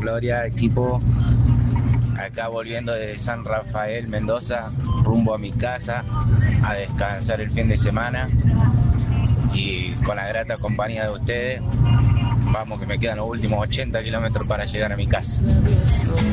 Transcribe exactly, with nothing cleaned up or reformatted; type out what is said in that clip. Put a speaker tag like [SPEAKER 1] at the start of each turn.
[SPEAKER 1] Gloria, equipo. Acá volviendo desde San Rafael, Mendoza, rumbo a mi casa, a descansar el fin de semana. Y con la grata compañía de ustedes, vamos que me quedan los últimos ochenta kilómetros para llegar a mi casa.